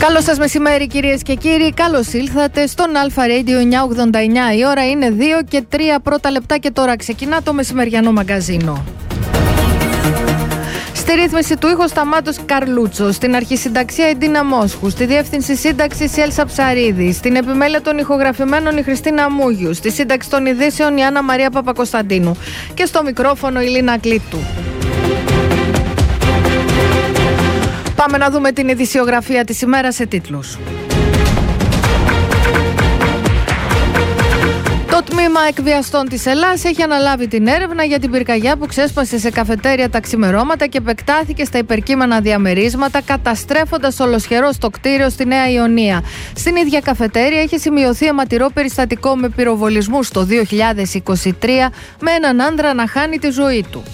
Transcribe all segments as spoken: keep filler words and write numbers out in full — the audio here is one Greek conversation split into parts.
Καλό σας μεσημέρι κυρίες και κύριοι, καλώς ήλθατε στον Alpha Radio εννιακόσια ογδόντα εννιά. Η ώρα είναι δύο και τρία πρώτα λεπτά και τώρα ξεκινά το μεσημεριανό μαγκαζίνο. Στη ρύθμιση του ήχου Σταμάτος Καρλούτσο, στην αρχισυνταξία η Ντίνα Μόσχου, στη διεύθυνση σύνταξης η Έλσα Ψαρίδη, στην επιμέλεια των ηχογραφημένων η Χριστίνα Μούγιου, στη σύνταξη των ειδήσεων η Άννα Μαρία Παπακοσταντίνου και στο μικρόφωνο η Λίνα Κλήτου. Πάμε να δούμε την ειδησιογραφία της ημέρας σε τίτλους. Το τμήμα εκβιαστών της Ελλάς έχει αναλάβει την έρευνα για την πυρκαγιά που ξέσπασε σε καφετέρια τα ξημερώματα και επεκτάθηκε στα υπερκείμενα διαμερίσματα, καταστρέφοντας ολοσχερός το κτίριο στη Νέα Ιωνία. Στην ίδια καφετέρια έχει σημειωθεί αιματηρό περιστατικό με πυροβολισμούς το δύο χιλιάδες είκοσι τρία, με έναν άντρα να χάνει τη ζωή του.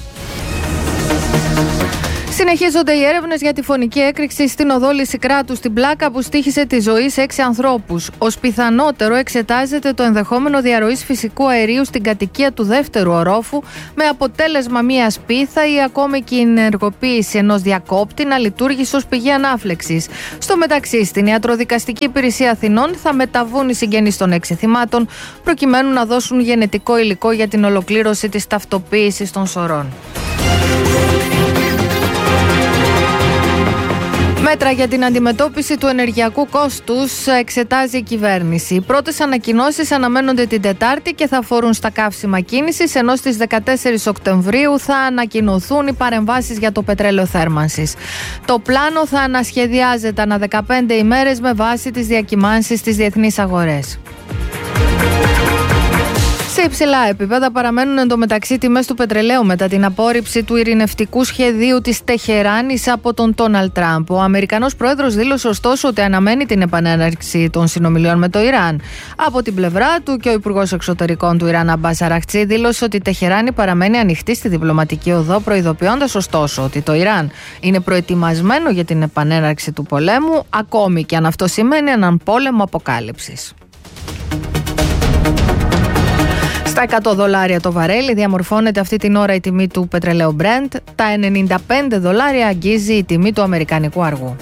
Συνεχίζονται οι έρευνες για τη φωνική έκρηξη στην οδό Λυσικράτου στην Πλάκα που στοίχησε τη ζωή σε έξι ανθρώπους. Ως πιθανότερο εξετάζεται το ενδεχόμενο διαρροής φυσικού αερίου στην κατοικία του δεύτερου ορόφου, με αποτέλεσμα μια σπίθα ή ακόμη και η ενεργοποίηση ενός διακόπτη να λειτουργήσει ως πηγή ανάφλεξης. Στο μεταξύ, στην Ιατροδικαστική Υπηρεσία Αθηνών θα μεταβούν οι συγγενείς των έξι θυμάτων προκειμένου να δώσουν γενετικό υλικό για την ολοκλήρωση της ταυτοποίησης των σωρών. Μέτρα για την αντιμετώπιση του ενεργειακού κόστους εξετάζει η κυβέρνηση. Οι πρώτες ανακοινώσεις αναμένονται την Τετάρτη και θα αφορούν στα καύσιμα κίνησης, ενώ στις δεκατέσσερις Οκτωβρίου θα ανακοινωθούν οι παρεμβάσεις για το πετρέλαιο θέρμανσης. Το πλάνο θα ανασχεδιάζεται ανά δεκαπέντε ημέρες με βάση τις διακυμάνσεις στις διεθνείς αγορές. Σε υψηλά επίπεδα παραμένουν εντωμεταξύ τιμές του πετρελαίου μετά την απόρριψη του ειρηνευτικού σχεδίου της Τεχεράνης από τον Ντόναλντ Τραμπ. Ο Αμερικανός πρόεδρος δήλωσε ωστόσο ότι αναμένει την επανέναρξη των συνομιλιών με το Ιράν. Από την πλευρά του και ο Υπουργός Εξωτερικών του Ιράν, Αμπάς Αραχτσί, δήλωσε ότι η Τεχεράνη παραμένει ανοιχτή στη διπλωματική οδό, προειδοποιώντας ωστόσο ότι το Ιράν είναι προετοιμασμένο για την επανέναρξη του πολέμου, ακόμη και αν αυτό σημαίνει έναν πόλεμο αποκάλυψης. Στα εκατό δολάρια το βαρέλι διαμορφώνεται αυτή την ώρα η τιμή του πετρελαίου Brent, τα ενενήντα πέντε δολάρια αγγίζει η τιμή του αμερικανικού αργού.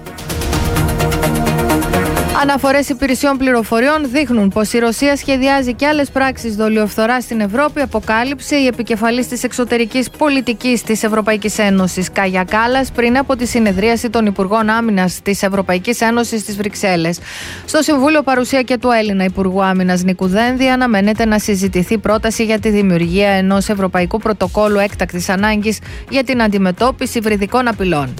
Αναφορές υπηρεσιών πληροφοριών δείχνουν πως η Ρωσία σχεδιάζει και άλλες πράξεις δολιοφθοράς στην Ευρώπη, αποκάλυψε η επικεφαλής της εξωτερικής πολιτικής της Ευρωπαϊκής Ένωσης, Κάγια Κάλλας, πριν από τη συνεδρίαση των Υπουργών Άμυνας της Ευρωπαϊκής Ένωσης στις Βρυξέλλες. Στο Συμβούλιο παρουσία και του Έλληνα Υπουργού Άμυνας Νίκου Δένδη αναμένεται να συζητηθεί πρόταση για τη δημιουργία ενός Ευρωπαϊκού Πρωτοκόλου έκτακτης ανάγκης για την αντιμετώπιση υβριδικών απειλών.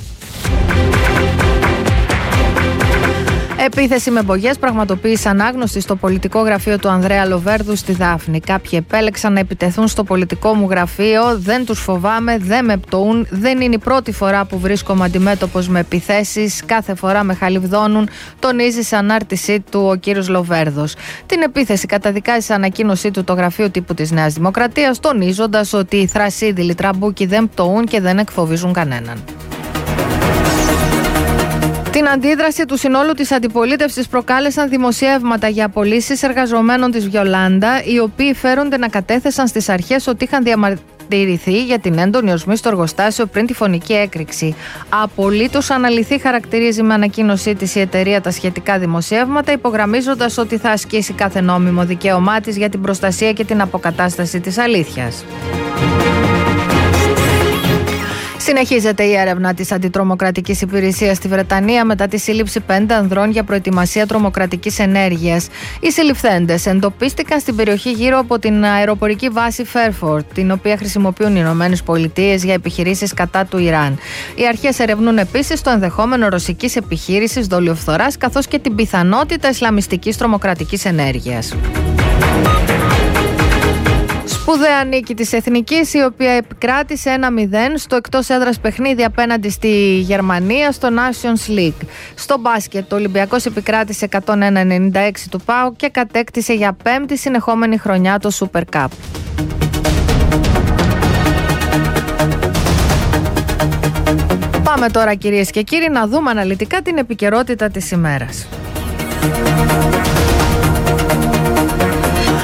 Επίθεση με μπογιές πραγματοποίησαν άγνωστοι στο πολιτικό γραφείο του Ανδρέα Λοβέρδου στη Δάφνη. Κάποιοι επέλεξαν να επιτεθούν στο πολιτικό μου γραφείο. Δεν τους φοβάμαι, δεν με πτωούν. Δεν είναι η πρώτη φορά που βρίσκομαι αντιμέτωπος με επιθέσεις. Κάθε φορά με χαλιβδώνουν, τονίζει σε ανάρτησή του ο κύριος Λοβέρδος. Την επίθεση καταδικάζει σε ανακοίνωσή του το γραφείο τύπου της Νέας Δημοκρατίας, τονίζοντας ότι οι θρασίδηλοι τραμπούκοι δεν πτωούν και δεν εκφοβίζουν κανέναν. Την αντίδραση του συνόλου της αντιπολίτευσης προκάλεσαν δημοσιεύματα για απολύσεις εργαζομένων της Βιολάντα, οι οποίοι φέρονται να κατέθεσαν στις αρχές ότι είχαν διαμαρτυρηθεί για την έντονη οσμή στο εργοστάσιο πριν τη φωνική έκρηξη. Απολύτως αναλυθή χαρακτηρίζει με ανακοίνωσή της η εταιρεία τα σχετικά δημοσιεύματα, υπογραμμίζοντας ότι θα ασκήσει κάθε νόμιμο δικαίωμά της για την προστασία και την αποκατάσταση της αλήθειας. Συνεχίζεται η έρευνα της Αντιτρομοκρατικής Υπηρεσίας στη Βρετανία μετά τη σύλληψη πέντε ανδρών για προετοιμασία τρομοκρατικής ενέργειας. Οι συλληφθέντες εντοπίστηκαν στην περιοχή γύρω από την αεροπορική βάση Fairford, την οποία χρησιμοποιούν οι Ηνωμένες Πολιτείες για επιχειρήσεις κατά του Ιράν. Οι αρχές ερευνούν επίσης το ενδεχόμενο ρωσικής επιχείρησης δολιοφθοράς καθώς και την πιθανότητα ισλαμιστικής τρομοκρατικής ενέργειας. Σπουδαία νίκη της Εθνικής, η οποία επικράτησε ένα μηδέν στο εκτός έδρας παιχνίδι απέναντι στη Γερμανία στο Nations League. Στο μπάσκετ, ο Ολυμπιακός επικράτησε εκατόν ένα ενενήντα έξι του ΠΑΟΚ και κατέκτησε για πέμπτη συνεχόμενη χρονιά το Super Cup. Πάμε τώρα, κυρίες και κύριοι, να δούμε αναλυτικά την επικαιρότητα της ημέρας.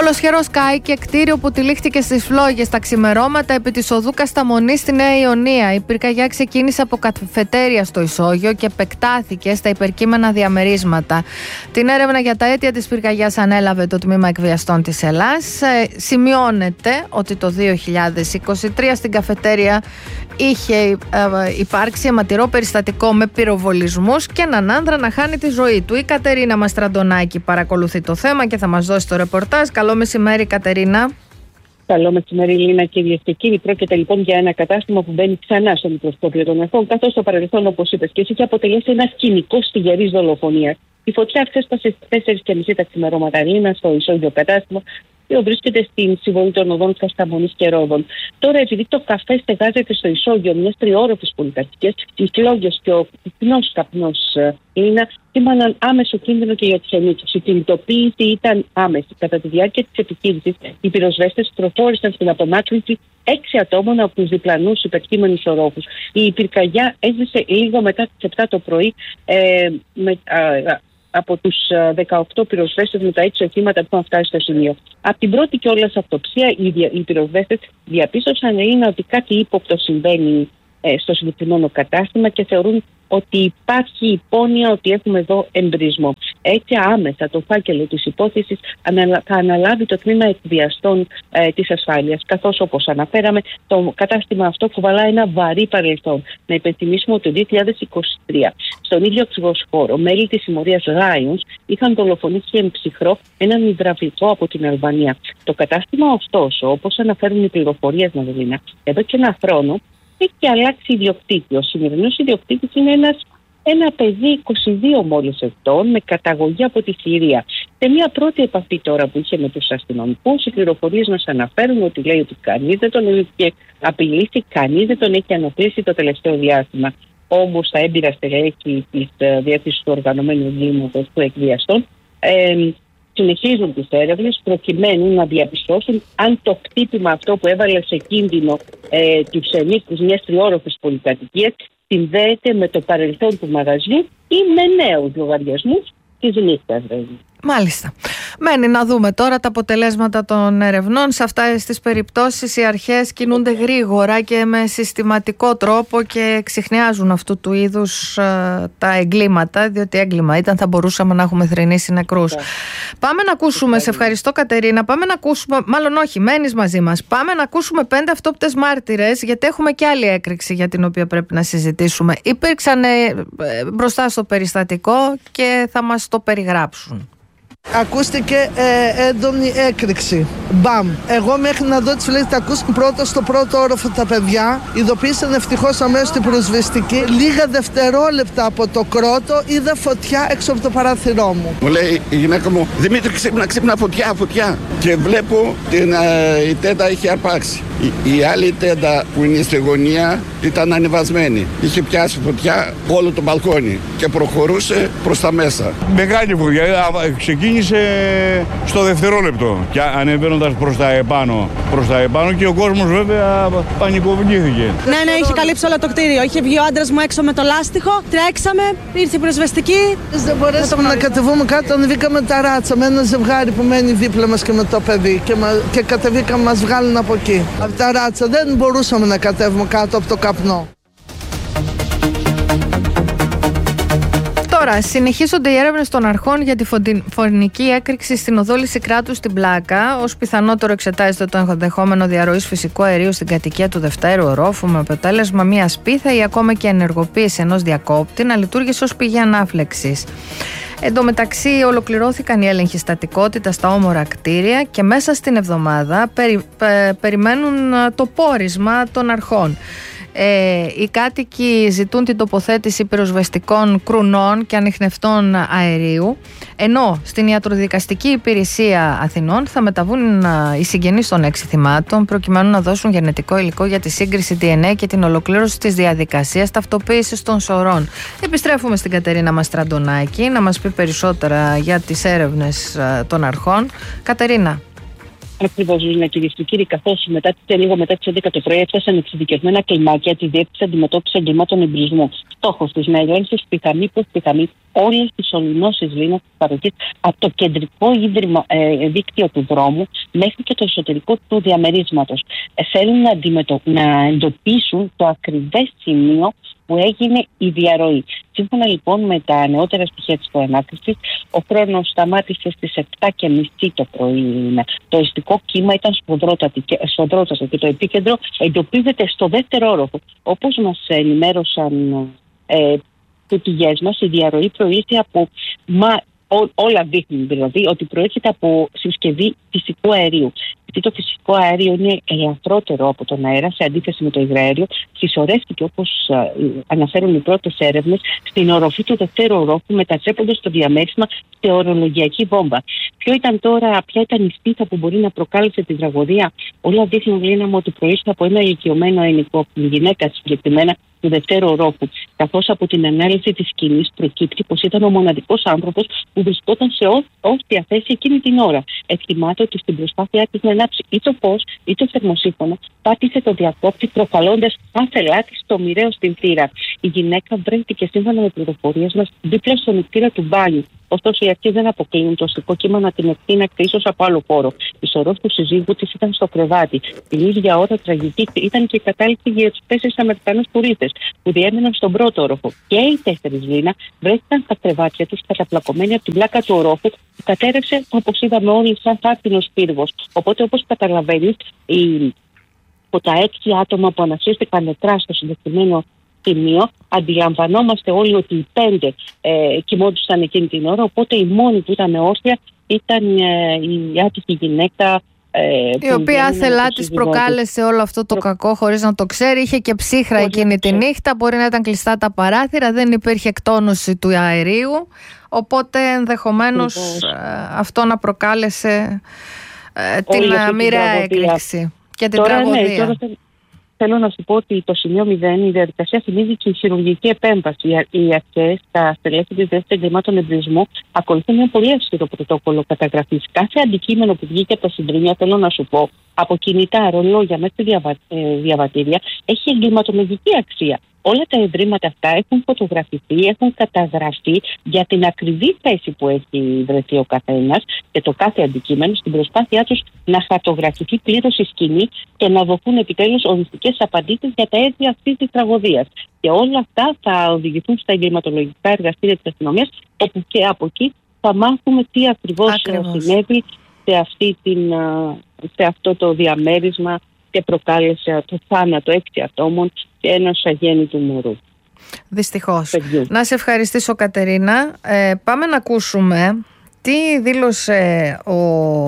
Ολοσχερός κάηκε κτίριο που τυλίχτηκε στις φλόγες τα ξημερώματα επί της οδού Κασταμονή στη Νέα Ιωνία. Η πυρκαγιά ξεκίνησε από καφετέρια στο ισόγειο και επεκτάθηκε στα υπερκείμενα διαμερίσματα. Την έρευνα για τα αίτια της πυρκαγιάς ανέλαβε το Τμήμα Εκβιαστών της Ελλάς. Ε, σημειώνεται ότι το δύο χιλιάδες είκοσι τρία στην καφετέρια είχε ε, υπάρξει αιματηρό περιστατικό με πυροβολισμούς και έναν άνδρα να χάνει τη ζωή του. Η Κατερίνα Μαστραντονάκη παρακολουθεί το θέμα και θα μας δώσει το ρεπορτάζ. Καλό μεσημέρι, Κατερίνα. Καλό μεσημέρι, Λίνα, κυρίες και κύριοι. Πρόκειται λοιπόν για ένα κατάστημα που μπαίνει ξανά στο μικροσκόπιο των εχθρών, καθώς στο παρελθόν, όπως είπες και εσύ, είχε αποτελέσει ένα σκηνικό στιγερής δολοφονίας. Η φωτιά ξέσπασε στις τέσσερις και μισή τα ξημερώματα, Λίνα, στο ισόγειο κατάστημα, που βρίσκεται στην συμβολή των οδών Κασταμονής και Ρόδων. Τώρα, επειδή το καφέ στεγάζεται στο ισόγειο μιας τριόροφης πολυκατοικίας, οι φλόγες και ο πυκνός καπνός, Λίνα, σήμαναν άμεσο κίνδυνο και για τις ενίκες. Η κινητοποίηση ήταν άμεση. Κατά τη διάρκεια της επιχείρησης, οι πυροσβέστες προχώρησαν στην απομάκρυνση έξι ατόμων από τους διπλανούς υπερκείμενους ορόφους. Η πυρκαγιά έσβησε λίγο μετά τις επτά το πρωί ε, με, α, από τους δεκαοκτώ πυροσβέστες με τα έξι οχήματα που είχαν φτάσει στο σημείο. Από την πρώτη κιόλας αυτοψία, οι, οι πυροσβέστες διαπίστωσαν είναι ότι κάτι ύποπτο συμβαίνει ε, στο συγκεκριμένο κατάστημα και θεωρούν ότι υπάρχει υπόνοια ότι έχουμε εδώ εμπρισμό. Έτσι, άμεσα το φάκελο της υπόθεσης θα αναλάβει το Τμήμα Εκβιαστών ε, της Ασφάλειας. Καθώς, όπως αναφέραμε, το κατάστημα αυτό κουβαλά ένα βαρύ παρελθόν. Να υπενθυμίσουμε ότι το δύο χιλιάδες είκοσι τρία στον ίδιο ξυλοσχώρο μέλη της συμμορίας Lions είχαν δολοφονήσει εν ψυχρό έναν υδραυλικό από την Αλβανία. Το κατάστημα, ωστόσο, όπως αναφέρουν οι πληροφορίες, Μαδελίνα, εδώ και ένα χρόνο έχει αλλάξει ιδιοκτήτη. Ο σημερινός ιδιοκτήτης είναι ένας, ένα παιδί είκοσι δύο μόλις ετών με καταγωγή από τη Συρία. Σε μια πρώτη επαφή τώρα που είχε με τους αστυνομικούς, οι πληροφορίες μας αναφέρουν ότι λέει ότι κανείς δεν τον έχει απειλήσει, κανείς δεν τον έχει ανοπλήσει το τελευταίο διάστημα. Όμως τα έμπειρα στελέχη της διεύθυνσης του οργανωμένου εγκλήματος του εκβιαστών ε, συνεχίζουν τις έρευνες προκειμένου να διαπιστώσουν αν το χτύπημα αυτό που έβαλε σε κίνδυνο ε, τους ενίκους μιας τριόροφης πολυκατοικίας συνδέεται με το παρελθόν του μαγαζιού ή με νέους λογαριασμούς της νύχτας. Μάλιστα. Μένει να δούμε τώρα τα αποτελέσματα των ερευνών. Σε αυτές τις περιπτώσεις οι αρχές κινούνται γρήγορα και με συστηματικό τρόπο και ξεχνιάζουν αυτού του είδους ε, τα εγκλήματα, διότι έγκλημα ήταν, θα μπορούσαμε να έχουμε θρηνήσει νεκρούς. Yeah. Πάμε να ακούσουμε, yeah. σε ευχαριστώ Κατερίνα, πάμε να ακούσουμε, μάλλον όχι, μένεις μαζί μας, πάμε να ακούσουμε πέντε αυτόπτες μάρτυρες, γιατί έχουμε και άλλη έκρηξη για την οποία πρέπει να συζητήσουμε. Υπήρξαν ε, μπροστά στο περιστατικό και θα μας το περιγράψουν. Ακούστηκε ε, έντονη έκρηξη. Μπαμ. Εγώ μέχρι να δω τις φυλές τα ακούσαν πρώτα στο πρώτο όροφο τα παιδιά. Ειδοποίησαν ευτυχώς αμέσως την πυροσβεστική. Λίγα δευτερόλεπτα από το κρότο είδα φωτιά έξω από το παράθυρό μου. Μου λέει η γυναίκα μου, Δημήτρη, ξύπνα, ξύπνα, φωτιά, φωτιά. Και βλέπω την ε, η τέντα είχε αρπάξει. Η, η άλλη τέντα που είναι στη γωνία ήταν ανεβασμένη. Είχε πιάσει φωτιά όλο το μπαλκόνι και προχωρούσε προς τα μέσα. Μεγάλη φωτιά. Ξεκίνησε στο δευτερόλεπτο και ανεβαίνοντας προς τα επάνω, προς τα επάνω και ο κόσμος βέβαια πανικοβλήθηκε. Ναι, ναι, είχε καλύψει όλο το κτίριο. Είχε βγει ο άντρας μου έξω με το λάστιχο, τρέξαμε, ήρθε η πυροσβεστική. Δεν μπορέσαμε να κατεβούμε κάτω, ανεβήκαμε τα ράτσα με ένα ζευγάρι που μένει δίπλα μας και με το παιδί και, μα... και κατεβήκαμε, μας βγάλουν από εκεί. Από τα ράτσα δεν μπορούσαμε να κατέβουμε κάτω από το καπνό. Τώρα, συνεχίζονται οι έρευνες των αρχών για τη φωνική έκρηξη στην οδό Λυσικράτου στην Πλάκα. Ως πιθανότερο εξετάζεται το ενδεχόμενο διαρροής φυσικού αερίου στην κατοικία του δευτέρου ορόφου, με αποτέλεσμα μια σπίθα ή ακόμα και ενεργοποίηση ενός διακόπτη να λειτουργήσει ως πηγή ανάφλεξης. Εν τω μεταξύ, ολοκληρώθηκαν οι έλεγχοι στατικότητα στα όμορα κτίρια και μέσα στην εβδομάδα περι, πε, περιμένουν το πόρισμα των αρχών. Ε, οι κάτοικοι ζητούν την τοποθέτηση πυροσβεστικών κρουνών και ανιχνευτών αερίου, ενώ στην Ιατροδικαστική Υπηρεσία Αθηνών θα μεταβούν οι συγγενείς των έξι θυμάτων προκειμένου να δώσουν γενετικό υλικό για τη σύγκριση ντι εν έι και την ολοκλήρωση της διαδικασίας ταυτοποίησης των σωρών. Επιστρέφουμε στην Κατερίνα Μαστραντονάκη να μας πει περισσότερα για τις έρευνες των αρχών. Κατερίνα. Ακριβώς, Λίνα, κυρίες και κύριοι, καθώς μετά, λίγο μετά τις έντεκα το πρωί έφτασαν εξειδικευμένα κλιμάκια της Διεύθυνσης Αντιμετώπισης Εγκλημάτων Εμπρισμού. Στόχος τους να ελέγξει πιθανή, πιθανή όλες τις σωληνώσεις Λίνα της παροχής από το κεντρικό ίδρυμα, ε, δίκτυο του δρόμου μέχρι και το εσωτερικό του διαμερίσματος. Ε, θέλουν να, αντιμετω... να εντοπίσουν το ακριβές σημείο που έγινε η διαρροή. Σύμφωνα λοιπόν με τα νεότερα στοιχεία της προανάκρισης, ο χρόνος σταμάτησε στις επτά και μισή το πρωί. Το ιστικό κύμα ήταν σφοδρότατο και το επίκεντρο εντοπίζεται στο δεύτερο όροφο. Όπως μας ενημέρωσαν ε, οι πηγές μας, η διαρροή προήλθε από... Μα, Ό, όλα δείχνουν δηλαδή ότι προέρχεται από συσκευή φυσικού αερίου. Γιατί το φυσικό αέριο είναι ελαφρότερο από τον αέρα σε αντίθεση με το υγραέριο, συσσωρεύτηκε, όπως αναφέρουν οι πρώτες έρευνες, στην οροφή του δευτέρου ορόφου, μετατρέποντας το διαμέρισμα σε ορολογιακή βόμβα. Ποιο ήταν τώρα, ποια ήταν η στήθα που μπορεί να προκάλεσε τη τραγωδία? Όλα δείχνουν, Λίνα μου, ότι προήλθε από ένα ηλικιωμένο ενικό, την γυναίκα συγκεκριμένα του δευτέρου ορόφου. Καθώς από την ανάλυση της σκηνής προκύπτει πως ήταν ο μοναδικός άνθρωπος που βρισκόταν σε όρθια θέση εκείνη την ώρα. Εκτιμάται ότι στην προσπάθειά της να ανάψει ή το φως ή το θερμοσύφωνο, πάτησε το διακόπτη, προκαλώντας άθελά της το μοιραίο στην θύρα. Η γυναίκα βρέθηκε, σύμφωνα με πληροφορίες μας, δίπλα στον νηκτήρα του μπάνιου. Ωστόσο, οι αρχές δεν αποκλίνουν το οστικό κύμα να την εκτείνακτε ίσως από άλλο χώρο. Η σωρός του συζύγου της ήταν στο κρεβάτι. Την ίδια ώρα τραγική ήταν και η κατάληξη για τους τέσσερις Αμερικανούς τουρίστες που διέμεναν στον πρώτο όροφο. Και οι τέσσερις, Λίνα, βρέθηκαν στα κρεβάτια τους καταπλακωμένοι από την πλάκα του ορόφου που κατέρευσε, όπως είδαμε όλοι, σαν θάρτινος πύργος. Οπότε, όπως καταλαβαίνεις, η... από τα έξι άτομα που ανασύστηκαν νεκρά στο συγκεκριμένο σημείο, αντιλαμβανόμαστε όλοι ότι οι πέντε ε, κοιμόντουσαν εκείνη την ώρα, οπότε η μόνη που ήταν όρθια ήταν ε, η άτυχη γυναίκα, ε, η οποία άθελά της προκάλεσε όλο αυτό το Προ... κακό χωρίς να το ξέρει. Είχε και ψύχρα εκείνη τη νύχτα, μπορεί να ήταν κλειστά τα παράθυρα, δεν υπήρχε εκτόνωση του αερίου, οπότε ενδεχομένως ε, αυτό να προκάλεσε ε, την μοιραία έκρηξη και την τώρα, τραγωδία. Ναι, τώρα... Θέλω να σου πω ότι το σημείο μηδέν, η διαδικασία θυμίζει και η χειρουργική επέμβαση. Οι αρχές, τα στελέχη της Διεύθυνσης Εγκλημάτων Εμπρισμού, ακολουθούν ένα πολύ αυστηρό πρωτόκολλο καταγραφής. Κάθε αντικείμενο που βγήκε από τα συντρίμια, θέλω να σου πω, από κινητά, ρολόγια μέχρι διαβα... ε, διαβατήρια, έχει εγκληματολογική αξία. Όλα τα ευρήματα αυτά έχουν φωτογραφηθεί, έχουν καταγραφεί για την ακριβή θέση που έχει βρεθεί ο καθένας και το κάθε αντικείμενο στην προσπάθειά τους να χαρτογραφηθεί πλήρως η σκηνή και να δοθούν επιτέλους οριστικές απαντήσεις για τα αίτια αυτής της τραγωδίας. Και όλα αυτά θα οδηγηθούν στα εγκληματολογικά εργαστήρια της αστυνομίας, όπου και από εκεί θα μάθουμε τι ακριβώς, ακριβώς. συνέβη σε, αυτή την, σε αυτό το διαμέρισμα και προκάλεσε το θάνατο έξι ατόμων και ενός αγέννητου μωρού. Δυστυχώς. Παιδιού. Να σε ευχαριστήσω, Κατερίνα. Ε, πάμε να ακούσουμε τι δήλωσε ο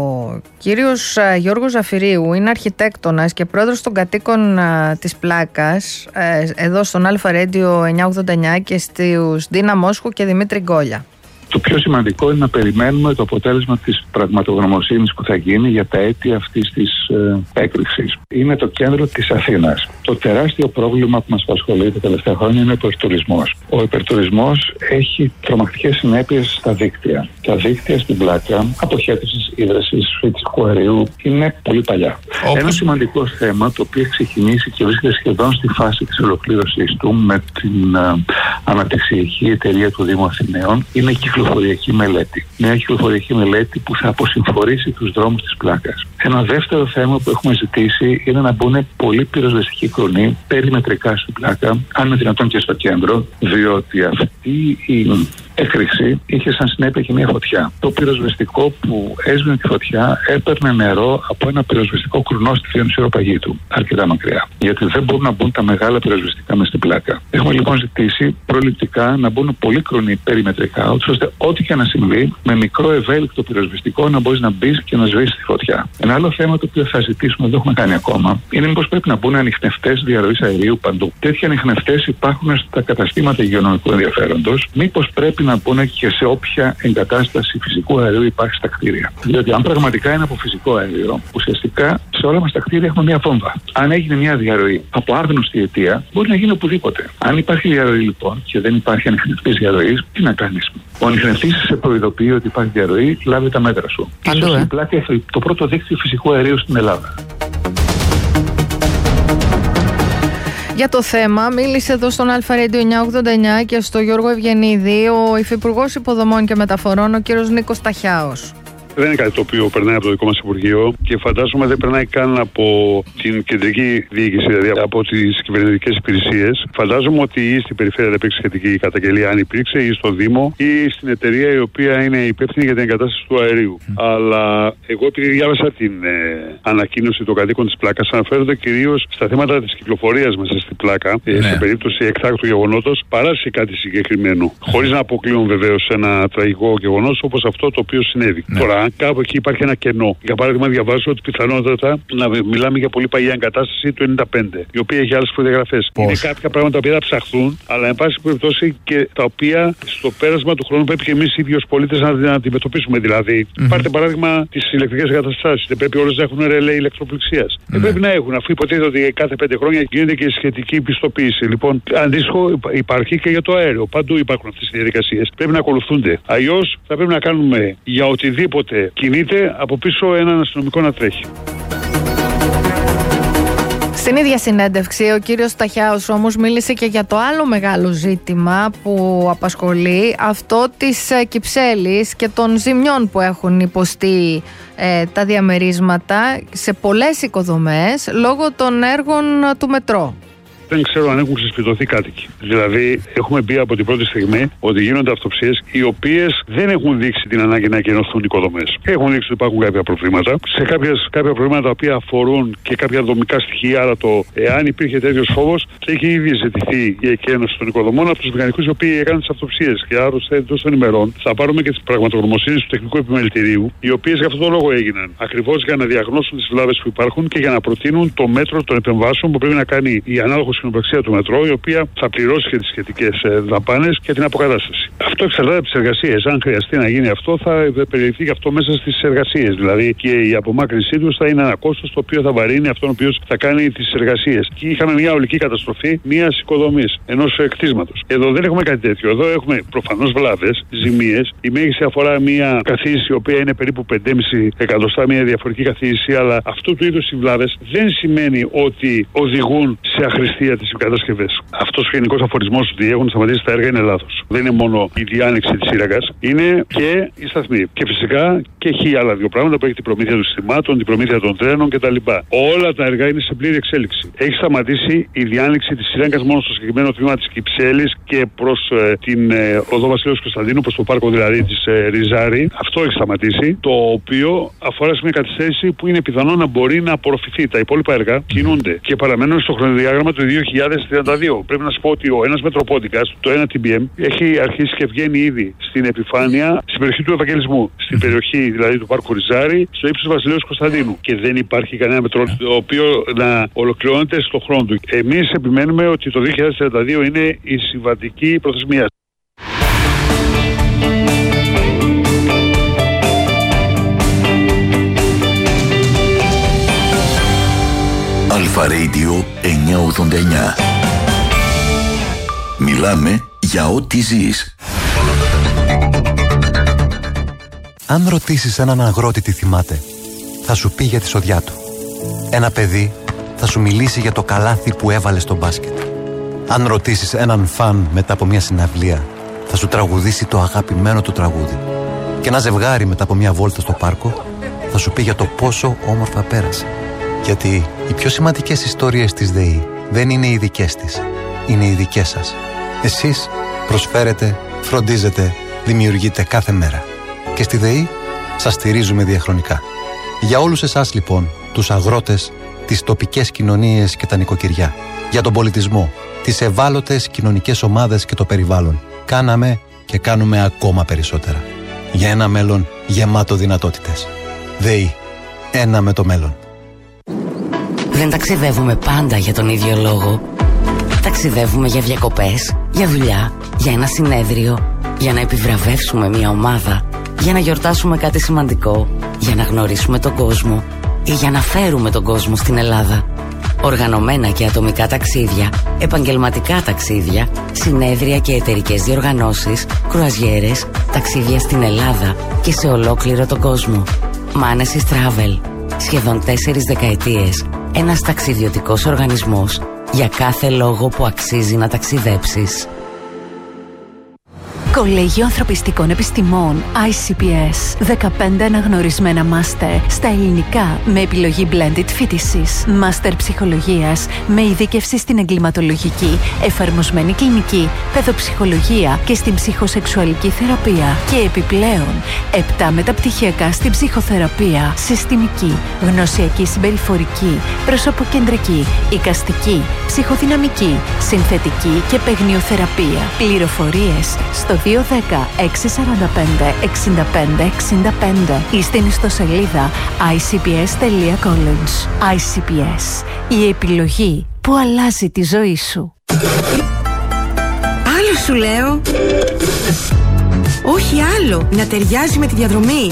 κύριος Γιώργος Ζαφυρίου. Είναι αρχιτέκτονας και πρόεδρος των κατοίκων α, της Πλάκας, ε, εδώ στον Αλφα Radio εννιακόσια ογδόντα εννιά και στους Ντίνα Μόσχου και Δημήτρη Γκόλια. Το πιο σημαντικό είναι να περιμένουμε το αποτέλεσμα της πραγματογνωμοσύνης που θα γίνει για τα αίτια αυτής της ε, έκρηξης. Είναι το κέντρο της Αθήνας. Το τεράστιο πρόβλημα που μας απασχολεί τα τελευταία χρόνια είναι ο υπερτουρισμός. Ο υπερτουρισμός έχει τρομακτικές συνέπειες στα δίκτυα. Τα δίκτυα στην Πλάκα, αποχέτευσης, ίδρυσης, φυσικού αερίου, είναι πολύ παλιά. Όπως... Ένα σημαντικό θέμα, το οποίο έχει ξεκινήσει και βρίσκεται σχεδόν στη φάση της ολοκλήρωσής του με την ε, αναπτυξιακή εταιρεία του Δήμου Αθηναίων, είναι η κυκλοφοριακή μελέτη. Μια κυκλοφοριακή μελέτη που θα αποσυμφορήσει τους δρόμους της Πλάκας. Ένα δεύτερο θέμα που έχουμε ζητήσει είναι να μπουν πολύ πυροσβεστικοί κρονοί περιμετρικά στην Πλάκα, αν είναι δυνατόν και στο κέντρο, διότι αυτή η έκρηξη είχε σαν συνέπεια και μια φωτιά. Το πυροσβεστικό που έσβηνε τη φωτιά έπαιρνε νερό από ένα πυροσβεστικό κρουνό στη Θείονησιορροπαγήτου, αρκετά μακριά. Γιατί δεν μπορούν να μπουν τα μεγάλα πυροσβεστικά μέσα στην Πλάκα. Έχουμε λοιπόν ζητήσει προληπτικά να μπουν πολλοί κρονοί περιμετρικά, ώστε ό,τι και να συμβεί, με μικρό ευέλικτο πυροσβεστικό να μπορεί να μπει και να σβήσει τη φωτιά. Ένα άλλο θέμα το οποίο θα ζητήσουμε, δεν έχουμε κάνει ακόμα, είναι μήπως πρέπει να μπουν ανιχνευτές διαρροής αερίου παντού. Τέτοιοι ανιχνευτές υπάρχουν στα καταστήματα υγειονομικού ενδιαφέροντος. Μήπως πρέπει να μπουν και σε όποια εγκατάσταση φυσικού αερίου υπάρχει στα κτίρια. Διότι αν πραγματικά είναι από φυσικό αέριο, ουσιαστικά σε όλα μας τα κτίρια έχουμε μια βόμβα. Αν έγινε μια διαρροή από άγνωστη αιτία, μπορεί να γίνει οπουδήποτε. Αν υπάρχει διαρροή λοιπόν και δεν υπάρχει ανιχνευτής διαρροής, τι να κάνεις? Ο ανιχνευτής σε προειδοποιεί ότι υπάρχει διαρροή, λάβει τα μέτρα σου. Ίσως η Πλάκα το πρώτο δίκτυο φυσικού αερίου στην Ελλάδα. Για το θέμα μίλησε εδώ στον Αλφα Radio εννιακόσια ογδόντα εννιά και στο Γιώργο Ευγενίδη ο Υφυπουργός Υποδομών και Μεταφορών, ο κύριος Νίκος Ταχιάος. Δεν είναι κάτι το οποίο περνάει από το δικό μας Υπουργείο και φαντάζομαι δεν περνάει καν από την κεντρική διοίκηση, δηλαδή από τις κυβερνητικές υπηρεσίες. Φαντάζομαι ότι ή στην περιφέρεια δεν υπήρξε σχετική καταγγελία, αν υπήρξε, ή στο Δήμο, ή στην εταιρεία η οποία είναι υπεύθυνη για την εγκατάσταση του αερίου. Mm. Αλλά εγώ, επειδή διάβασα την ε, ανακοίνωση των κατοίκων της πλάκας, αναφέρονται κυρίως στα θέματα της κυκλοφορίας μέσα στην πλάκα, ε, ναι. σε περίπτωση εκτάκτου γεγονότος, παρά σε κάτι συγκεκριμένο. Χωρίς να αποκλείουν βεβαίως ένα τραγικό γεγονός όπως αυτό το οποίο συνέβη. Ναι. Τώρα, κάπου εκεί υπάρχει ένα κενό. Για παράδειγμα, διαβάζω ότι πιθανότατα να μιλάμε για πολύ παλιά εγκατάσταση του ενενήντα πέντε, η οποία έχει άλλες προδιαγραφές. Είναι κάποια πράγματα που θα ψαχθούν, αλλά εν πάση περιπτώσει και τα οποία στο πέρασμα του χρόνου πρέπει και εμείς οι ίδιοι ως πολίτες να, να αντιμετωπίσουμε. Δηλαδή, mm-hmm. πάρτε παράδειγμα τις ηλεκτρικές εγκαταστάσεις. Δεν πρέπει όλες να έχουν ρελέ ηλεκτροπληξίας. Mm-hmm. Δεν πρέπει να έχουν, αφού υποτίθεται ότι κάθε πέντε χρόνια γίνεται και σχετική πιστοποίηση. Λοιπόν, αντίστοιχο υπάρχει και για το αέριο. Παντού υπάρχουν αυτές οι διαδικασίες. Πρέπει να ακολουθούνται. Αλλιώς θα πρέπει να κάνουμε για οτιδήποτε κινείται από πίσω έναν αστυνομικό να τρέχει. Στην ίδια συνέντευξη ο κύριος Ταχιάος όμως μίλησε και για το άλλο μεγάλο ζήτημα που απασχολεί, αυτό της Κυψέλης και των ζημιών που έχουν υποστεί ε, τα διαμερίσματα σε πολλές οικοδομές λόγω των έργων του μετρό. Δεν ξέρω αν έχουν συσπιτωθεί κάτοικοι. Δηλαδή, έχουμε πει από την πρώτη στιγμή ότι γίνονται αυτοψίες οι οποίες δεν έχουν δείξει την ανάγκη να εκενωθούν οικοδομές. Έχουν δείξει ότι υπάρχουν κάποια προβλήματα. Σε κάποιες, κάποια προβλήματα τα οποία αφορούν και κάποια δομικά στοιχεία, αλλά το εάν υπήρχε τέτοιος φόβος, θα είχε ήδη ζητηθεί η εκένωση των οικοδομών από τους μηχανικούς οι οποίοι έκαναν τις αυτοψίες. Και άρρωστα εντός των ημερών θα πάρουμε και τις πραγματογνωμοσύνες του τεχνικού επιμελητηρίου, οι οποίες για αυτόν τον λόγο έγιναν. Ακριβώς για να διαγνώσουν τις βλάβες που υπάρχουν και για να προτείνουν το μέτρο των επεμβάσεων που πρέπει να κάνει η ανάλογος κοινοπραξία του μετρό, η οποία θα πληρώσει και τις σχετικές δαπάνες και την αποκατάσταση. Αυτό εξαρτάται από τις εργασίες. Αν χρειαστεί να γίνει αυτό, θα περιληφθεί και αυτό μέσα στις εργασίες. Δηλαδή και η απομάκρυνσή του θα είναι ένα κόστος το οποίο θα βαρύνει αυτόν ο οποίος θα κάνει τις εργασίες. Και είχαμε μια ολική καταστροφή μιας οικοδομής, ενός κτίσματος. Εδώ δεν έχουμε κάτι τέτοιο. Εδώ έχουμε προφανώς βλάβες, ζημίες. Η μέγιστη αφορά μια καθίηση, η οποία είναι περίπου πέντε κόμμα πέντε εκατοστά, μια διαφορετική καθίηση. Αλλά αυτού του είδους οι βλάβες δεν σημαίνει ότι οδηγούν σε αχρηστία τις κατασκευές. Αυτός ο γενικός αφορισμός ότι έχουν σταματήσει τα έργα είναι λάθος. Δεν είναι μόνο η διάνοιξη της σύραγγας, είναι και η σταθμή. Και φυσικά και έχει άλλα δύο πράγματα που έχει την προμήθεια των συστημάτων, την προμήθεια των τρένων κτλ. Όλα τα έργα είναι σε πλήρη εξέλιξη. Έχει σταματήσει η διάνοιξη της σύραγγας μόνο στο συγκεκριμένο τμήμα της Κυψέλης και προς ε, την ε, οδό Βασιλέως Κωνσταντίνου, προς το πάρκο δηλαδή της ε, Ριζάρη. Αυτό έχει σταματήσει, το οποίο αφορά σε μια καθυστέρηση που είναι πιθανό να μπορεί να απορροφηθεί. Τα υπόλοιπα έργα κινούνται και παραμένουν στο χρονοδιάγραμμα του δύο χιλιάδες τριάντα δύο. Πρέπει να σου πω ότι ο ένας μετροπόντικας, το ένα τι μπι εμ, έχει αρχίσει και βγαίνει ήδη στην επιφάνεια, στην περιοχή του Ευαγγελισμού. Στην περιοχή δηλαδή του πάρκου Ριζάρη, στο ύψος του Βασιλέως Κωνσταντίνου. Και δεν υπάρχει κανένα μετρό το οποίο να ολοκληρώνεται στον χρόνο του. Εμείς επιμένουμε ότι το δύο χιλιάδες τριάντα δύο είναι η συμβατική προθεσμία. Αλφα Radio εννιακόσια ογδόντα εννιά. Μιλάμε για ό,τι ζεις. Αν ρωτήσεις έναν αγρότη τι θυμάται, θα σου πει για τη σοδιά του. Ένα παιδί θα σου μιλήσει για το καλάθι που έβαλε στο μπάσκετ. Αν ρωτήσεις έναν φαν μετά από μια συναυλία, θα σου τραγουδήσει το αγαπημένο του τραγούδι. Και ένα ζευγάρι μετά από μια βόλτα στο πάρκο θα σου πει για το πόσο όμορφα πέρασε. Γιατί οι πιο σημαντικές ιστορίες της ΔΕΗ δεν είναι οι δικές της, είναι οι δικές σας. Εσείς προσφέρετε, φροντίζετε, δημιουργείτε κάθε μέρα. Και στη ΔΕΗ σας στηρίζουμε διαχρονικά. Για όλους εσάς λοιπόν, τους αγρότες, τις τοπικές κοινωνίες και τα νοικοκυριά, για τον πολιτισμό, τις ευάλωτες κοινωνικές ομάδες και το περιβάλλον, κάναμε και κάνουμε ακόμα περισσότερα. Για ένα μέλλον γεμάτο δυνατότητες. ΔΕΗ. Ένα με το μέλλον. Δεν ταξιδεύουμε πάντα για τον ίδιο λόγο. Ταξιδεύουμε για διακοπές, για δουλειά, για ένα συνέδριο, για να επιβραβεύσουμε μια ομάδα, για να γιορτάσουμε κάτι σημαντικό, για να γνωρίσουμε τον κόσμο ή για να φέρουμε τον κόσμο στην Ελλάδα. Οργανωμένα και ατομικά ταξίδια, επαγγελματικά ταξίδια, συνέδρια και εταιρικές διοργανώσεις, κρουαζιέρες, ταξίδια στην Ελλάδα και σε ολόκληρο τον κόσμο. Manesis Travel. Σχεδόν τέσσερις δεκαετίες. Ένας ταξιδιωτικός οργανισμός Για κάθε λόγο που αξίζει να ταξιδέψεις. Κολέγιο Ανθρωπιστικών Επιστημών άι σι πι ες. δεκαπέντε αναγνωρισμένα μάστερ στα ελληνικά με επιλογή blended φοιτησης. Μάστερ ψυχολογίας με ειδίκευση στην εγκληματολογική, εφαρμοσμένη κλινική, παιδοψυχολογία και στην ψυχοσεξουαλική θεραπεία. Και επιπλέον, επτά μεταπτυχιακά στην ψυχοθεραπεία, συστημική, γνωσιακή συμπεριφορική, προσωποκεντρική, εικαστική, ψυχοδυναμική, συνθετική και παιγνιοθεραπεία. Πληροφορίες στο δύο ένα μηδέν έξι τέσσερα πέντε έξι πέντε έξι πέντε ή στην ιστοσελίδα άι σι πι ες τελεία college. άι σι πι ες, η επιλογή που αλλάζει τη ζωή σου. Άλλο σου λέω. Όχι άλλο, να ταιριάζει με τη διαδρομή.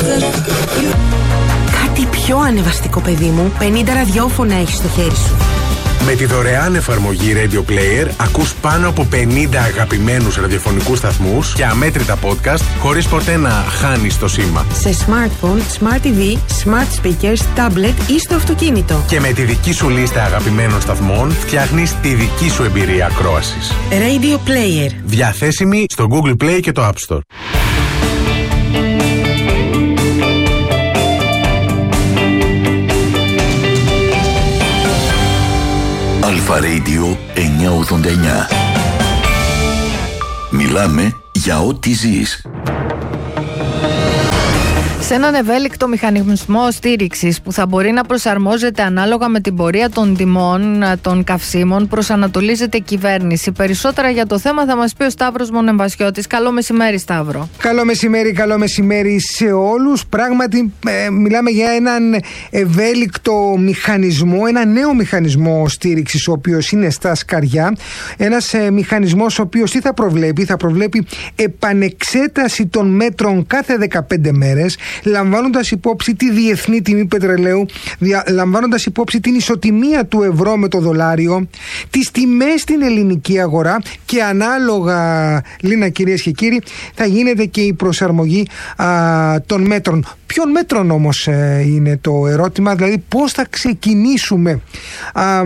Κάτι πιο ανεβαστικό, παιδί μου. πενήντα ραδιόφωνα έχεις στο χέρι σου. Με τη δωρεάν εφαρμογή Radio Player ακούς πάνω από πενήντα αγαπημένους ραδιοφωνικούς σταθμούς και αμέτρητα podcast χωρίς ποτέ να χάνεις το σήμα. Σε smartphone, smart τι βι, smart speakers, tablet ή στο αυτοκίνητο. Και με τη δική σου λίστα αγαπημένων σταθμών φτιάχνεις τη δική σου εμπειρία ακρόασης. Radio Player. Διαθέσιμη στο Google Play και το App Store. Αλφα Radio εννιακόσια ογδόντα εννιά. Μιλάμε για ό,τι ζεις. Σε έναν ευέλικτο μηχανισμό στήριξης που θα μπορεί να προσαρμόζεται ανάλογα με την πορεία των τιμών των καυσίμων, προσανατολίζεται η κυβέρνηση. Περισσότερα για το θέμα θα μας πει ο Σταύρος Μονεμβασιώτης. Καλό μεσημέρι, Σταύρο. Καλό μεσημέρι, καλό μεσημέρι σε όλους. Πράγματι, ε, μιλάμε για έναν ευέλικτο μηχανισμό, ένα νέο μηχανισμό στήριξης, ο οποίος είναι στα σκαριά. Ένας ε, μηχανισμός ο οποίος τι θα προβλέπει, θα προβλέπει επανεξέταση των μέτρων κάθε δεκαπέντε μέρες. Λαμβάνοντας υπόψη τη διεθνή τιμή πετρελαίου, λαμβάνοντας υπόψη την ισοτιμία του ευρώ με το δολάριο, τις τιμές στην ελληνική αγορά και ανάλογα, Λίνα, κυρίες και κύριοι, θα γίνεται και η προσαρμογή α, των μέτρων. Ποιων μέτρων όμως ε, είναι το ερώτημα, δηλαδή πώς θα ξεκινήσουμε α,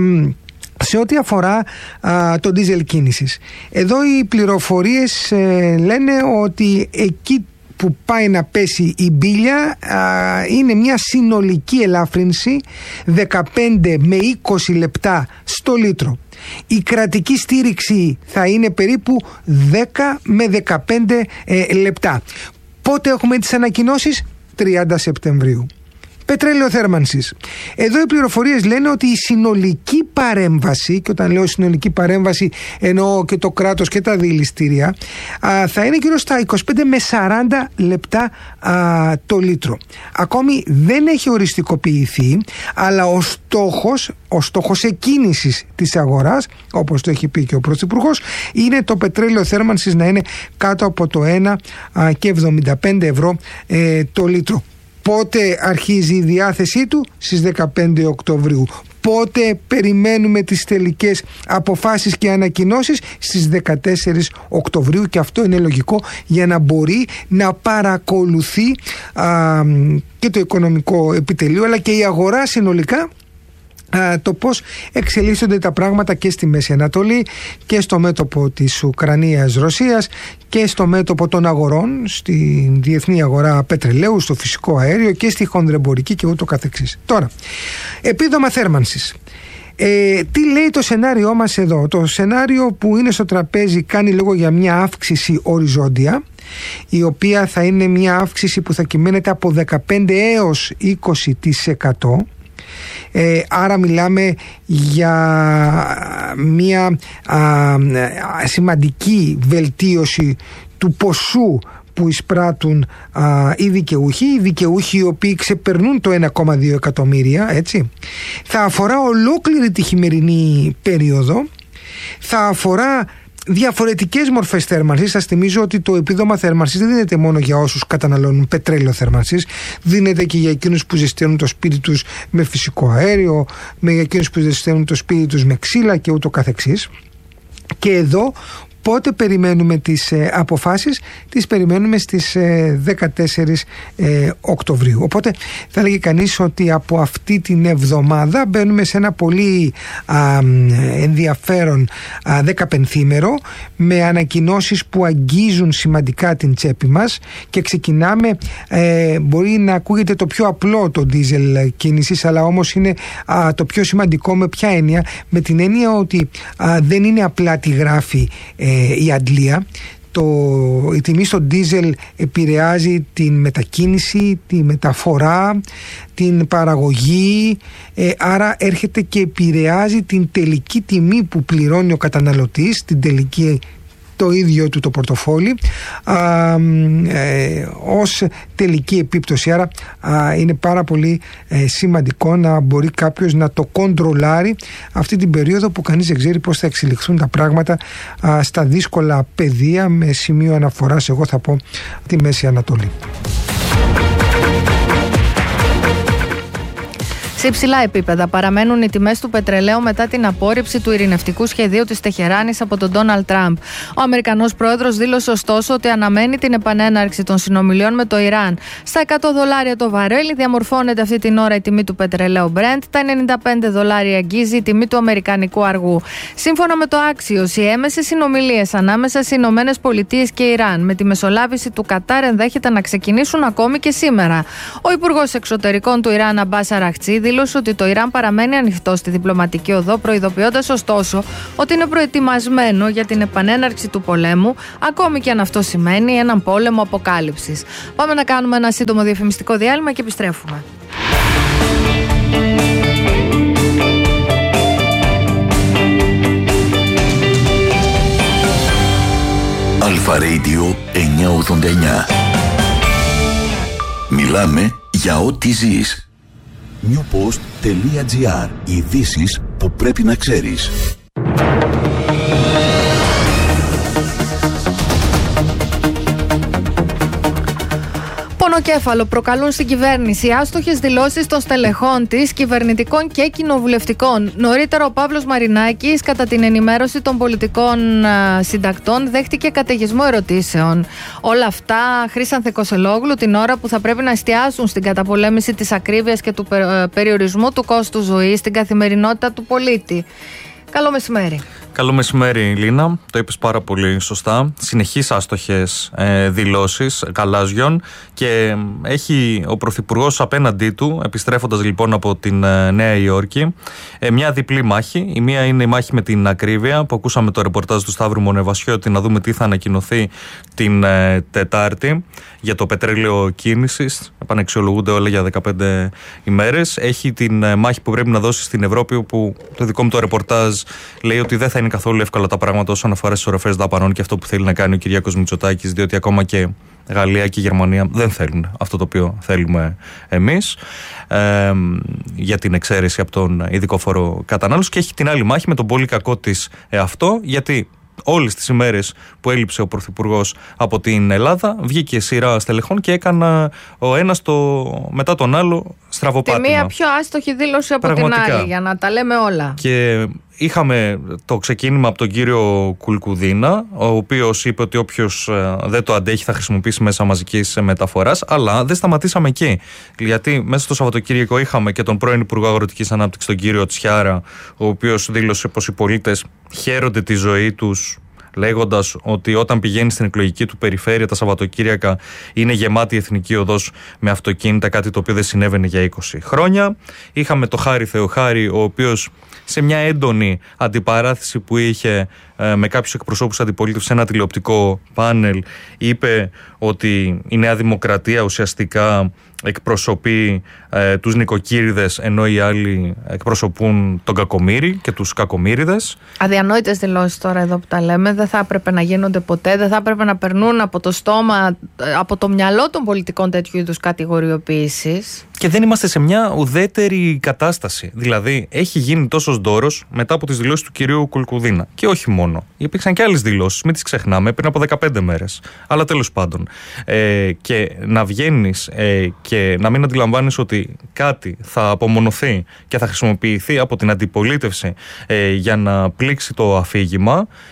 σε ό,τι αφορά α, το ντίζελ κίνησης. Εδώ οι πληροφορίες ε, λένε ότι εκεί που πάει να πέσει η μπίλια α, είναι μια συνολική ελάφρυνση δεκαπέντε με είκοσι λεπτά στο λίτρο. Η κρατική στήριξη θα είναι περίπου δέκα με δεκαπέντε ε, λεπτά. Πότε έχουμε τις ανακοινώσεις? τριάντα Σεπτεμβρίου. Πετρέλαιο θέρμανσης. Εδώ οι πληροφορίες λένε ότι η συνολική παρέμβαση, και όταν λέω συνολική παρέμβαση εννοώ και το κράτος και τα διελιστήρια, θα είναι γύρω στα είκοσι πέντε με σαράντα λεπτά α, το λίτρο. Ακόμη δεν έχει οριστικοποιηθεί, αλλά ο στόχος, ο στόχος εκκίνησης της αγοράς, όπως το έχει πει και ο Πρωθυπουργός, είναι το πετρέλαιο θέρμανσης να είναι κάτω από το ένα και εβδομήντα πέντε ευρώ ε, το λίτρο. Πότε αρχίζει η διάθεσή του? Στις δεκαπέντε Οκτωβρίου. Πότε περιμένουμε τις τελικές αποφάσεις και ανακοινώσεις? Στις δεκατέσσερις Οκτωβρίου, και αυτό είναι λογικό για να μπορεί να παρακολουθεί α, και το οικονομικό επιτελείο αλλά και η αγορά συνολικά το πώς εξελίσσονται τα πράγματα και στη Μέση Ανατολή και στο μέτωπο της Ουκρανίας-Ρωσίας και στο μέτωπο των αγορών, στη διεθνή αγορά πετρελαίου, στο φυσικό αέριο και στη χονδρεμπορική και ούτω καθεξής. Τώρα, επίδομα θέρμανσης. Ε, τι λέει το σενάριό μας εδώ? Το σενάριο που είναι στο τραπέζι κάνει λόγο για μια αύξηση οριζόντια, η οποία θα είναι μια αύξηση που θα κυμαίνεται από δεκαπέντε έως είκοσι τοις εκατό. Ε, άρα μιλάμε για μια α, σημαντική βελτίωση του ποσού που εισπράττουν α, οι δικαιούχοι, οι δικαιούχοι οι οποίοι ξεπερνούν το ένα κόμμα δύο εκατομμύρια, έτσι. Θα αφορά ολόκληρη τη χειμερινή περίοδο, θα αφορά διαφορετικές μορφές θέρμανσης. Σας θυμίζω ότι το επίδομα θέρμανσης δεν δίνεται μόνο για όσους καταναλώνουν πετρέλαιο θέρμανσης, δίνεται και για εκείνους που ζεσταίνουν το σπίτι τους με φυσικό αέριο, με για εκείνους που ζεσταίνουν το σπίτι τους με ξύλα και ούτω καθεξής. Και εδώ Πότε περιμένουμε τις ε, αποφάσεις? Τις περιμένουμε στις ε, δεκατέσσερις ε, Οκτωβρίου. Οπότε θα έλεγε κανείς ότι από αυτή την εβδομάδα μπαίνουμε σε ένα πολύ α, ενδιαφέρον α, δεκαπενθήμερο, με ανακοινώσεις που αγγίζουν σημαντικά την τσέπη μας, και ξεκινάμε, ε, μπορεί να ακούγεται το πιο απλό το ντίζελ κίνησης, αλλά όμως είναι α, το πιο σημαντικό. Με ποια έννοια? Με την έννοια ότι α, δεν είναι απλά τι γράφει ε, η αντλία. Το, η τιμή στο ντίζελ επηρεάζει την μετακίνηση, τη μεταφορά, την παραγωγή, ε, άρα έρχεται και επηρεάζει την τελική τιμή που πληρώνει ο καταναλωτής, την τελική, το ίδιο του το πορτοφόλι, α, ε, ως τελική επίπτωση. Άρα α, είναι πάρα πολύ ε, σημαντικό να μπορεί κάποιος να το κοντρολάρει αυτή την περίοδο που κανείς δεν ξέρει πώς θα εξελιχθούν τα πράγματα α, στα δύσκολα πεδία, με σημείο αναφοράς, εγώ θα πω, τη Μέση Ανατολή. Σε υψηλά επίπεδα παραμένουν οι τιμές του πετρελαίου μετά την απόρριψη του ειρηνευτικού σχεδίου της Τεχεράνης από τον Ντόναλντ Τραμπ. Ο Αμερικανός πρόεδρος δήλωσε ωστόσο ότι αναμένει την επανέναρξη των συνομιλιών με το Ιράν. Στα εκατό δολάρια το βαρέλι διαμορφώνεται αυτή την ώρα η τιμή του πετρελαίου Brent, τα ενενήντα πέντε δολάρια αγγίζει η τιμή του αμερικανικού αργού. Σύμφωνα με το Axios, οι έμεσες συνομιλίες ανάμεσα στις Ηνωμένες Πολιτείες και Ιράν με τη μεσολάβηση του Κατάρ ενδέχεται να ξεκινήσουν ακόμη και σήμερα. Ο Υπουργός Εξωτερικών του Ιράν, Αμπάς Αραχτσί, δήλωσε ότι το Ιράν παραμένει ανοιχτό στη διπλωματική οδό, προειδοποιώντας ωστόσο ότι είναι προετοιμασμένο για την επανέναρξη του πολέμου, ακόμη και αν αυτό σημαίνει έναν πόλεμο αποκάλυψης. Πάμε να κάνουμε ένα σύντομο διαφημιστικό διάλειμμα και επιστρέφουμε. Αλφα Radio εννιακόσια ογδόντα εννιά. Μιλάμε για ό,τι ζεις. newpost.gr. Ειδήσεις που πρέπει να ξέρεις. Πονοκέφαλο προκαλούν στην κυβέρνηση άστοχες δηλώσεις των στελεχών της, κυβερνητικών και κοινοβουλευτικών. Νωρίτερα, ο Παύλος Μαρινάκης, κατά την ενημέρωση των πολιτικών α, συντακτών, δέχτηκε καταιγισμό ερωτήσεων. Όλα αυτά, Χρήσανθε Κωσελόγλου, την ώρα που θα πρέπει να εστιάσουν στην καταπολέμηση της ακρίβειας και του πε, περιορισμού του κόστου ζωής στην καθημερινότητα του πολίτη. Καλό μεσημέρι. Καλό μεσημέρι, Λίνα. Το είπες πάρα πολύ σωστά. Συνεχείς άστοχες ε, δηλώσεις Καλάζιων, και έχει ο Πρωθυπουργός απέναντί του, επιστρέφοντας λοιπόν από την ε, Νέα Υόρκη, ε, μια διπλή μάχη. Η μία είναι η μάχη με την ακρίβεια, που ακούσαμε το ρεπορτάζ του Σταύρου Μονεβασιώτη, να δούμε τι θα ανακοινωθεί την ε, Τετάρτη για το πετρέλαιο κίνησης. Επανεξιολογούνται όλα για δεκαπέντε ημέρες. Έχει την ε, μάχη που πρέπει να δώσει στην Ευρώπη, όπου το δικό μου το ρεπορτάζ λέει ότι δεν θα είναι καθόλου εύκολα τα πράγματα όσον αφορά στις οροφές δαπανών και αυτό που θέλει να κάνει ο Κυριάκος Μητσοτάκης, διότι ακόμα και Γαλλία και Γερμανία δεν θέλουν αυτό το οποίο θέλουμε εμείς, ε, για την εξαίρεση από τον ειδικό φόρο κατανάλωση. Και έχει την άλλη μάχη με τον πολύ κακό της εαυτό, γιατί όλες τις ημέρες που έλειψε ο Πρωθυπουργός από την Ελλάδα, βγήκε σειρά στελεχών και έκανα ο ένας το, μετά τον άλλο στραβοπάτημα. Τη μία πιο άστοχη δήλωση από Πραγματικά. την άλλη, για να τα λέμε όλα. Και είχαμε το ξεκίνημα από τον κύριο Κουλκουδίνα, ο οποίος είπε ότι όποιος δεν το αντέχει θα χρησιμοποιήσει μέσα μαζικής μεταφοράς, αλλά δεν σταματήσαμε εκεί. Γιατί μέσα στο Σαββατοκύριακο είχαμε και τον πρώην Υπουργό Αγροτικής Ανάπτυξης, τον κύριο Τσιάρα, ο οποίος δήλωσε πως οι πολίτες χαίρονται τη ζωή τους, λέγοντας ότι όταν πηγαίνει στην εκλογική του περιφέρεια τα Σαββατοκύριακα είναι γεμάτη η εθνική οδός με αυτοκίνητα, κάτι το οποίο δεν συνέβαινε για είκοσι χρόνια. Είχαμε το Χάρη Θεοχάρη, ο οποίος σε μια έντονη αντιπαράθεση που είχε ε, με κάποιους εκπροσώπους αντιπολίτευσης σε ένα τηλεοπτικό πάνελ, είπε ότι η Νέα Δημοκρατία ουσιαστικά εκπροσωπεί ε, τους νοικοκύριδες, ενώ οι άλλοι εκπροσωπούν τον κακομοίρη και τους κακομοίριδες. Αδιανόητες δηλώσεις τώρα εδώ που τα λέμε. Δεν θα έπρεπε να γίνονται ποτέ, δεν θα έπρεπε να περνούν από το στόμα, από το μυαλό των πολιτικών τέτοιου είδους κατηγοριοποίησης. Και δεν είμαστε σε μια ουδέτερη κατάσταση. Δηλαδή, έχει γίνει τόσος ντόρος μετά από τις δηλώσεις του κυρίου Κουλκουδίνα. Και όχι μόνο. Υπήρξαν και άλλες δηλώσεις, μην τις ξεχνάμε, πριν από δεκαπέντε μέρες. Αλλά τέλος πάντων. Ε, και να βγαίνεις ε, και να μην αντιλαμβάνεις ότι κάτι θα απομονωθεί και θα χρησιμοποιηθεί από την αντιπολίτευση ε, για να πλήξει το αφήγημα,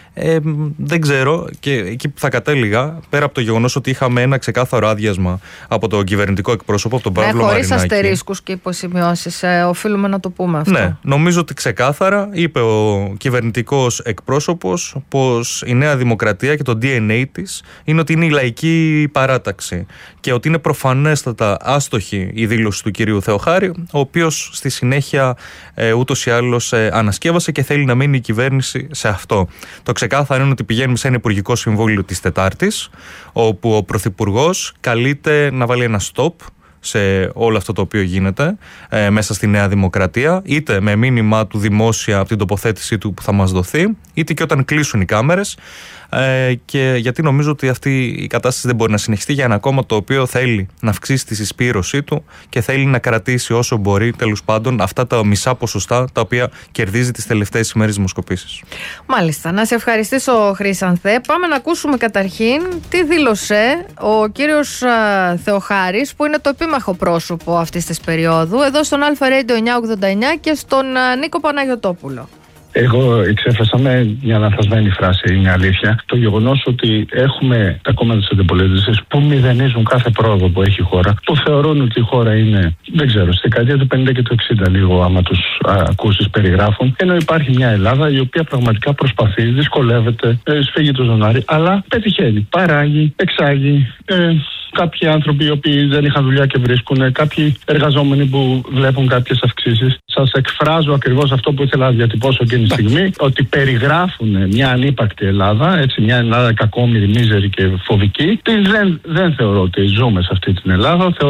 Ε, δεν ξέρω, και εκεί που θα κατέληγα, πέρα από το γεγονός ότι είχαμε ένα ξεκάθαρο άδειασμα από τον κυβερνητικό εκπρόσωπο, από τον Παύλο ναι, Μαρινάκη. Χωρίς αστερίσκους και υποσημειώσεις, ε, οφείλουμε να το πούμε αυτό. Ναι, νομίζω ότι ξεκάθαρα είπε ο κυβερνητικός εκπρόσωπος πως η Νέα Δημοκρατία και το ντι εν έι της είναι ότι είναι η λαϊκή παράταξη και ότι είναι προφανέστατα άστοχη η δήλωση του κυρίου Θεοχάρη, ο οποίος στη συνέχεια ε, ούτως ή άλλως ε, ανασκεύασε και θέλει να μείνει η κυβέρνηση σε αυτό. Το ξεκάθαρο είναι ότι πηγαίνουμε σε ένα υπουργικό συμβούλιο της Τετάρτης, όπου ο Πρωθυπουργός καλείται να βάλει ένα stop σε όλο αυτό το οποίο γίνεται ε, μέσα στη Νέα Δημοκρατία, είτε με μήνυμα του δημόσια από την τοποθέτησή του που θα μας δοθεί, είτε και όταν κλείσουν οι κάμερες, ε, και γιατί νομίζω ότι αυτή η κατάσταση δεν μπορεί να συνεχιστεί για ένα κόμμα το οποίο θέλει να αυξήσει τη συσπήρωσή του και θέλει να κρατήσει όσο μπορεί, τέλος πάντων, αυτά τα μισά ποσοστά τα οποία κερδίζει τις τελευταίες ημέρες δημοσκοπήσεις. Μάλιστα. Να σε ευχαριστήσω, Χρυσανθέ. Πάμε να ακούσουμε καταρχήν τι δήλωσε ο κύριος α, Θεοχάρης, που είναι το επίμαχο πρόσωπο αυτής της περίοδου, εδώ στον Αλφα Radio εννιακόσια ογδόντα εννιά και στον α, Νίκο Παναγιωτόπουλο. Εγώ εξέφρασα με μια λανθασμένη φράση, είναι αλήθεια, το γεγονός ότι έχουμε τα κόμματα της αντιπολίτευσης που μηδενίζουν κάθε πρόοδο που έχει η χώρα, που θεωρούν ότι η χώρα είναι, δεν ξέρω, στη δεκαετία του πενήντα και του εξήντα, λίγο άμα τους ακούσεις περιγράφουν, ενώ υπάρχει μια Ελλάδα η οποία πραγματικά προσπαθεί, δυσκολεύεται, ε, σφίγγει το ζωνάρι, αλλά πετυχαίνει, παράγει, εξάγει. Ε, Κάποιοι άνθρωποι οι οποίοι δεν είχαν δουλειά και βρίσκουν, κάποιοι εργαζόμενοι που βλέπουν κάποιες αυξήσεις. Σας εκφράζω ακριβώς αυτό που ήθελα να διατυπώσω εκείνη τη στιγμή, ότι περιγράφουν μια ανύπαρκτη Ελλάδα, έτσι, μια Ελλάδα κακόμοιρη, μίζερη και φοβική. Δεν, δεν θεωρώ ότι ζούμε σε αυτή την Ελλάδα.